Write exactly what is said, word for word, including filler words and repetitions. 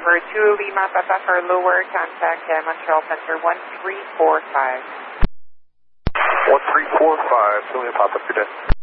number two Lima Papa for lower contact uh, Montreal Center one three four five. one three four five, Lima Papa, good day.